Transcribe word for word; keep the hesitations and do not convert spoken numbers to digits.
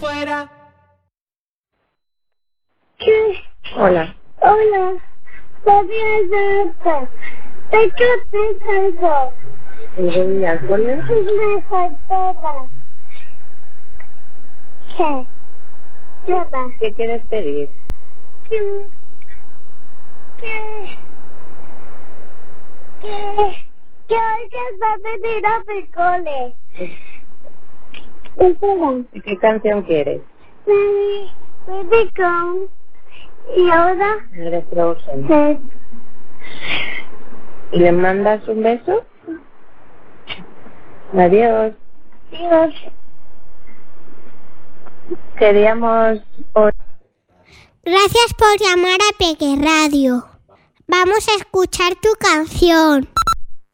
Fuera. ¿Qué? Hola. Hola. Soy Adolfo. Tengo tres años. ¿Y voy al cole? Me faltaba. ¿Qué? ¿Qué va? ¿Qué quieres pedir? ¿Qué? ¿Qué? ¿Qué? ¿Qué alguien va a venir a mi cole? Espera. ¿Y qué canción quieres? Baby, baby gone. Y ahora El de Frozen. se... ¿Y le mandas un beso? Adiós. Dios. Queríamos... Gracias por llamar a Peque Radio. Vamos a escuchar tu canción.